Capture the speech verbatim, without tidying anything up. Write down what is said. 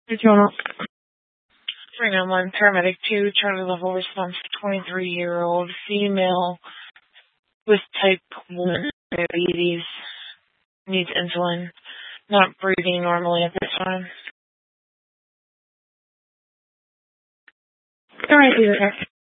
What's going on? three nine one, paramedic two, Charlie level response, twenty-three-year-old female with type one diabetes, needs insulin, not breathing normally at this time. All right, do that.